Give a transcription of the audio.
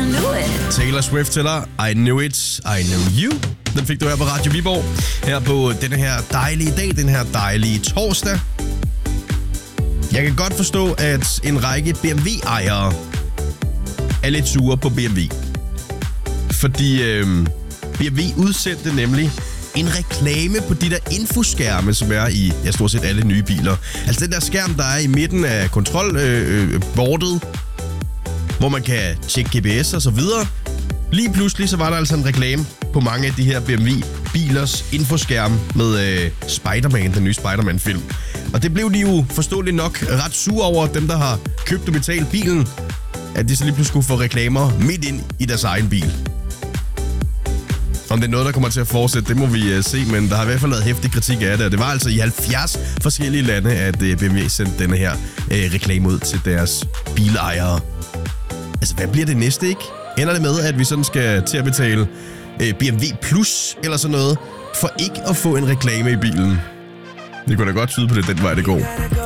Taylor Swift til dig. I knew it, I knew you. Den fik du her på Radio Viborg. Her på denne her dejlige dag, den her dejlige torsdag. Jeg kan godt forstå, at en række BMW-ejere er lidt sure på BMW. Fordi BMW udsendte nemlig en reklame på de der infoskærme, som er i stort set alle nye biler. Altså den der skærm, der er i midten af kontrolbordet, hvor man kan tjekke GPS og så videre. Lige pludselig så var der altså en reklame på mange af de her BMW-bilers infoskærme med Spider-Man, den nye Spider-Man-film. Og det blev de jo forståeligt nok ret sure over, dem der har købt og betalt bilen, at de så lige pludselig skulle få reklamer midt ind i deres egen bil. Om det er noget, der kommer til at fortsætte, det må vi se, men der har i hvert fald været heftig kritik af det, og det var altså i 70 forskellige lande, at BMW sendte denne her reklame ud til deres bilejere. Altså, hvad bliver det næste, ikke? Ender det med, at vi sådan skal til at betale BMW Plus eller sådan noget, for ikke at få en reklame i bilen? Det kunne da godt tyde på det, den vej det går.